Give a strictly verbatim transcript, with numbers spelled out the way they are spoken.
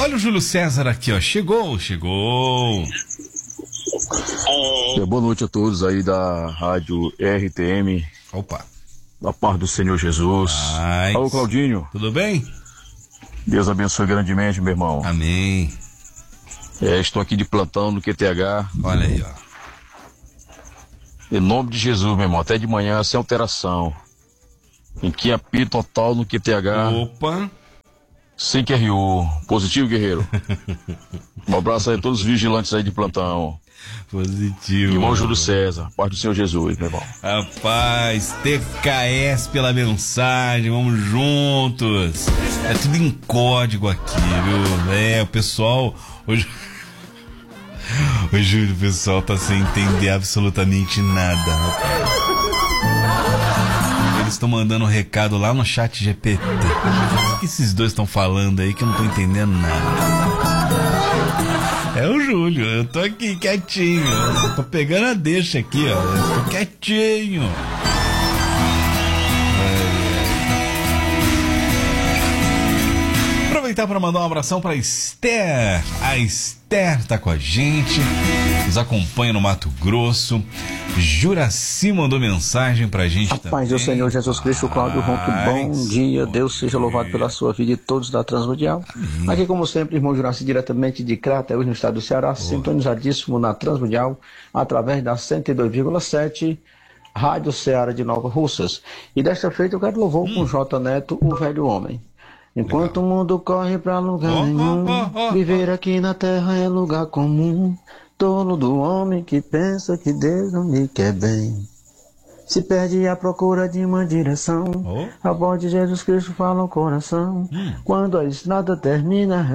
Olha o Júlio César aqui, ó. Chegou, chegou. É, boa noite a todos aí da Rádio R T M. Opa. Da paz do Senhor Jesus. Ai, Alô, Claudinho. Tudo bem? Deus abençoe grandemente, meu irmão. Amém. É, estou aqui de plantão no Q T H. Olha aí, ó. Em nome de Jesus, meu irmão, até de manhã, sem alteração. Em Q A P total no Q T H. Opa. Sem Q R U. Positivo, guerreiro. Um abraço aí a todos os vigilantes aí de plantão. Positivo. Irmão Júlio César, paz do Senhor Jesus, meu irmão. Rapaz, T K S pela mensagem, vamos juntos. É tudo em código aqui, viu? É, o pessoal... Hoje... Ô Júlio, o pessoal tá sem entender absolutamente nada, rapaz. Eles estão mandando um recado lá no chat G P T. O que esses dois estão falando aí que eu não tô entendendo nada? É o Júlio, eu tô aqui quietinho. Eu tô pegando a deixa aqui, ó. Eu tô quietinho. Aproveitar para mandar um abração para Esther. A Esther tá com a gente, nos acompanha no Mato Grosso. Juraci mandou mensagem pra gente também. Paz do Senhor Jesus Cristo, Cláudio Ronco, bom dia, Deus seja louvado pela sua vida e todos da Transmundial. Amém. Aqui como sempre, irmão Juraci, diretamente de Crateús, no estado do Ceará, Boa. Sintonizadíssimo na Transmundial, através da cento e dois vírgula sete, Rádio Ceará de Nova Russas. E desta feita eu quero louvar hum. com J. Neto, o velho homem. Enquanto Legal. O mundo corre pra lugar oh, nenhum, oh, oh, oh, viver aqui na terra é lugar comum. Tolo do homem que pensa que Deus não me quer bem. Se perde à procura de uma direção, oh. A voz de Jesus Cristo fala no coração. Hum. Quando a estrada termina,